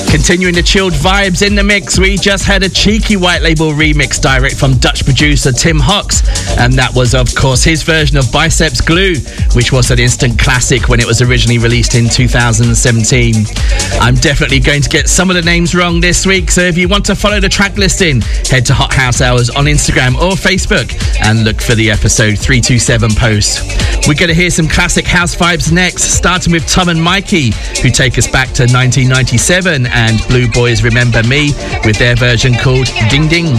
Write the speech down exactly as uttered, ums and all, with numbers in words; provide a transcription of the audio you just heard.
Continuing the chilled vibes in the mix, we just had a cheeky white label remix direct from Dutch producer Tim Hawks, and that was of course his version of Biceps Glue, which was an instant classic when it was originally released in two thousand seventeen. I'm definitely going to get some of the names wrong this week, so if you want to follow the track listing, head to Hot House Hours on Instagram or Facebook and look for the episode three twenty-seven post. We're going to hear some classic house vibes next, starting with Tom and Mikey, who take us back to nineteen ninety-seven, and Blue Boys Remember Me with their version called Ding Ding.